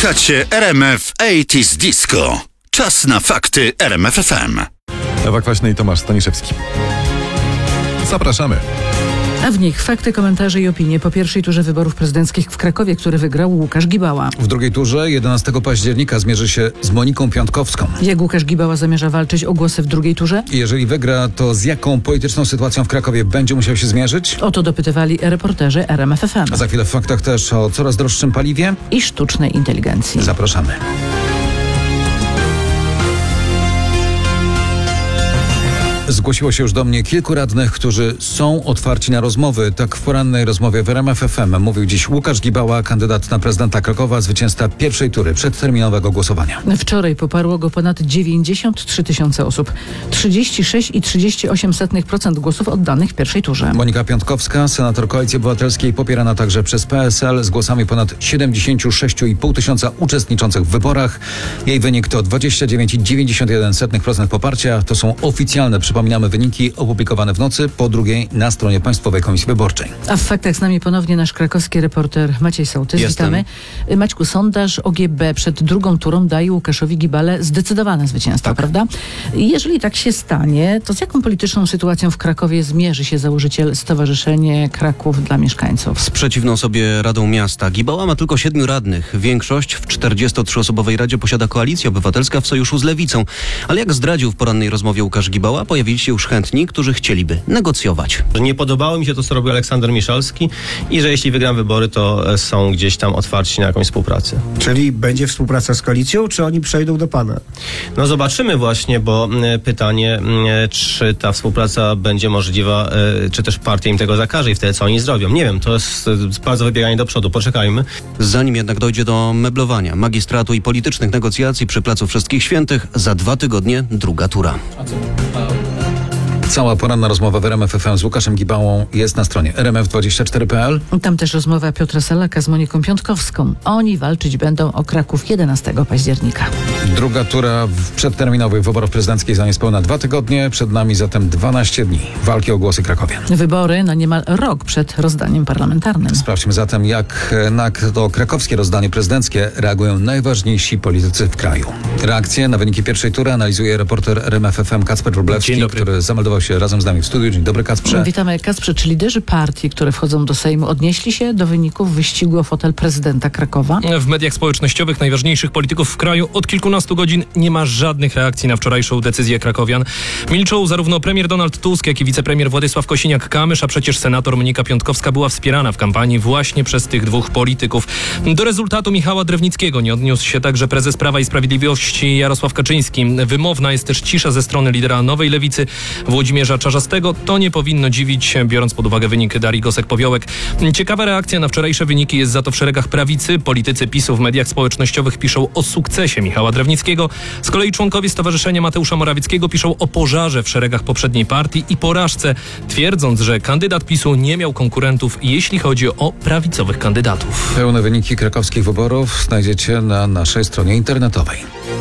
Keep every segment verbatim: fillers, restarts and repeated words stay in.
Słuchacie R M F osiemdziesiąt Disco. Czas na fakty R M F F M. Ewa Kwaśny i Tomasz Staniszewski. Zapraszamy. A w nich fakty, komentarze i opinie po pierwszej turze wyborów prezydenckich w Krakowie, który wygrał Łukasz Gibała. W drugiej turze jedenastego października zmierzy się z Moniką Piątkowską. Jak Łukasz Gibała zamierza walczyć o głosy w drugiej turze? Jeżeli wygra, to z jaką polityczną sytuacją w Krakowie będzie musiał się zmierzyć? O to dopytywali reporterzy R M F F M. A za chwilę w faktach też o coraz droższym paliwie I sztucznej inteligencji. Zapraszamy. Zgłosiło się już do mnie kilku radnych, którzy są otwarci na rozmowy. Tak w porannej rozmowie w R M F F M mówił dziś Łukasz Gibała, kandydat na prezydenta Krakowa, zwycięzca pierwszej tury przedterminowego głosowania. Wczoraj poparło go ponad dziewięćdziesiąt trzy tysiące osób. trzydzieści sześć i trzydzieści osiem procent głosów oddanych w pierwszej turze. Monika Piątkowska, senator Koalicji Obywatelskiej, popierana także przez P S L z głosami ponad siedemdziesiąt sześć i pół tysiąca uczestniczących w wyborach. Jej wynik to dwadzieścia dziewięć i dziewięćdziesiąt jeden procent poparcia. To są oficjalne, przypominamy, wyniki opublikowane w nocy po drugiej na stronie Państwowej Komisji Wyborczej. A w faktach z nami ponownie nasz krakowski reporter Maciej Sołtys. Jestem. Witamy. Maćku, sondaż O G B przed drugą turą daje Łukaszowi Gibale zdecydowane zwycięstwo, Tak. prawda? I jeżeli tak się stanie, to z jaką polityczną sytuacją w Krakowie zmierzy się założyciel Stowarzyszenie Kraków dla Mieszkańców? Z przeciwną sobie Radą Miasta. Gibała ma tylko siedmiu radnych. Większość w czterdziestotrzyosobowej Radzie posiada Koalicja Obywatelska w sojuszu z Lewicą. Ale jak zdradził w porannej rozmowie Łukasz Gibała, pojawili się już chętni, którzy chcieliby negocjować. Nie podobało mi się to, co robił Aleksander Miszalski i że jeśli wygram wybory, to są gdzieś tam otwarci na jakąś współpracę. Czyli będzie współpraca z koalicją, czy oni przejdą do pana? No zobaczymy właśnie, bo e, pytanie, e, czy ta współpraca będzie możliwa, e, czy też partia im tego zakaże i wtedy co oni zrobią. Nie wiem, to jest e, bardzo wybieganie do przodu, poczekajmy. Zanim jednak dojdzie do meblowania, magistratu i politycznych negocjacji przy Placu Wszystkich Świętych, za dwa tygodnie druga tura. Cała poranna rozmowa w R M F F M z Łukaszem Gibałą jest na stronie R M F dwadzieścia cztery kropka P L. Tam też rozmowa Piotra Salaka z Moniką Piątkowską. Oni walczyć będą o Kraków jedenastego października. Druga tura w przedterminowych wyborów prezydenckich za niespełna dwa tygodnie. Przed nami zatem dwanaście dni walki o głosy Krakowie. Wybory na niemal rok przed rozdaniem parlamentarnym. Sprawdźmy zatem, jak na to krakowskie rozdanie prezydenckie reagują najważniejsi politycy w kraju. Reakcje na wyniki pierwszej tury analizuje reporter R M F F M Kacper Wróblewski, który zameldował się razem z nami w studiu. Dzień dobry, Kacprze. Witamy, Kacprze. Czy liderzy partii, które wchodzą do Sejmu, odnieśli się do wyników wyścigu o fotel prezydenta Krakowa? W mediach społecznościowych najważniejszych polityków w kraju od kilkunastu godzin nie ma żadnych reakcji na wczorajszą decyzję krakowian. Milczą zarówno premier Donald Tusk, jak i wicepremier Władysław Kosiniak-Kamysz, a przecież senator Monika Piątkowska była wspierana w kampanii właśnie przez tych dwóch polityków. Do rezultatu Michała Drewnickiego nie odniósł się także prezes Prawa i Sprawiedliwości Jarosław Kaczyński. Wymowna jest też cisza ze strony lidera Nowej Lewicy Włodzimierza Czarzastego. To nie powinno dziwić, biorąc pod uwagę wynik Darii Gosek-Popiołek. Ciekawa reakcja na wczorajsze wyniki jest za to w szeregach prawicy. Politycy PiSu w mediach społecznościowych piszą o sukcesie Michała Drewnickiego. Z kolei członkowie Stowarzyszenia Mateusza Morawieckiego piszą o pożarze w szeregach poprzedniej partii i porażce, twierdząc, że kandydat PiSu nie miał konkurentów, jeśli chodzi o prawicowych kandydatów. Pełne wyniki krakowskich wyborów znajdziecie na naszej stronie internetowej.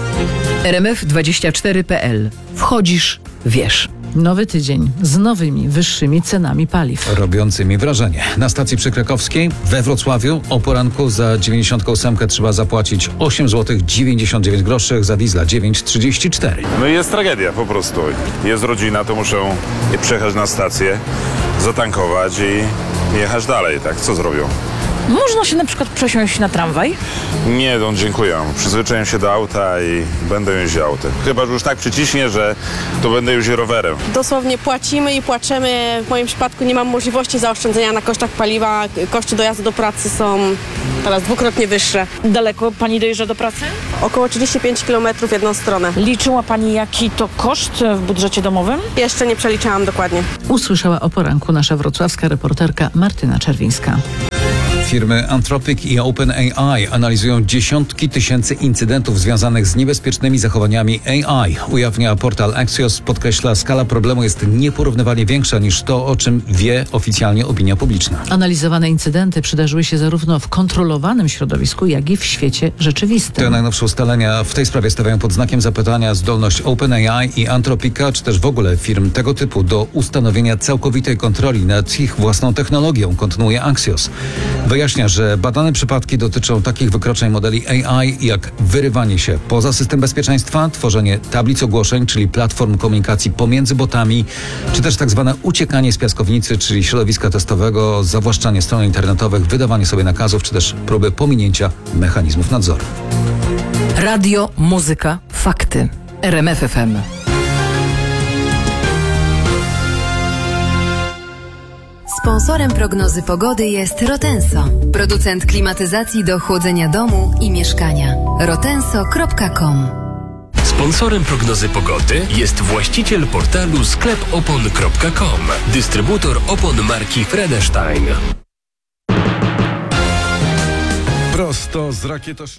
R M F dwadzieścia cztery kropka P L. Wchodzisz, wiesz. Nowy tydzień z nowymi, wyższymi cenami paliw. Robiącymi wrażenie. Na stacji przykrakowskiej we Wrocławiu o poranku za dziewięćdziesiąt osiem trzeba zapłacić osiem złotych dziewięćdziesiąt dziewięć groszy, za diesla dziewięć trzydzieści cztery. No i jest tragedia po prostu. Jest rodzina, to muszą przyjechać na stację, zatankować i jechać dalej, tak? Co zrobią? Można się na przykład przesiąść na tramwaj? Nie, no dziękuję. Przyzwyczaiłem się do auta i będę jeździć autem. Chyba, że już tak przyciśnie, że to będę jeździł rowerem. Dosłownie płacimy i płaczemy. W moim przypadku nie mam możliwości zaoszczędzenia na kosztach paliwa. Koszty dojazdu do pracy są teraz dwukrotnie wyższe. Daleko pani dojeżdża do pracy? Około trzydzieści pięć kilometrów w jedną stronę. Liczyła pani, jaki to koszt w budżecie domowym? Jeszcze nie przeliczałam dokładnie. Usłyszała o poranku nasza wrocławska reporterka Martyna Czerwińska. Firmy Anthropic i OpenAI analizują dziesiątki tysięcy incydentów związanych z niebezpiecznymi zachowaniami A I. Ujawnia portal Axios, podkreśla, skala problemu jest nieporównywalnie większa niż to, o czym wie oficjalnie opinia publiczna. Analizowane incydenty przydarzyły się zarówno w kontrolowanym środowisku, jak i w świecie rzeczywistym. Te najnowsze ustalenia w tej sprawie stawiają pod znakiem zapytania zdolność OpenAI i Anthropica, czy też w ogóle firm tego typu, do ustanowienia całkowitej kontroli nad ich własną technologią, kontynuuje Axios. wyjaśnia, że badane przypadki dotyczą takich wykroczeń modeli A I jak wyrywanie się poza system bezpieczeństwa, tworzenie tablic ogłoszeń, czyli platform komunikacji pomiędzy botami, czy też tak zwane uciekanie z piaskownicy, czyli środowiska testowego, zawłaszczanie stron internetowych, wydawanie sobie nakazów, czy też próby pominięcia mechanizmów nadzoru. Radio, muzyka, fakty. R M F F M. Sponsorem prognozy pogody jest Rotenso, producent klimatyzacji do chłodzenia domu i mieszkania. rotenso kropka com. Sponsorem prognozy pogody jest właściciel portalu sklep opon kropka com, dystrybutor opon marki Fredestein. Prosto z rakietoszcz...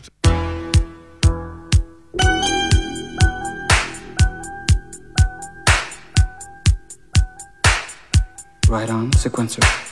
Right on, sequencer.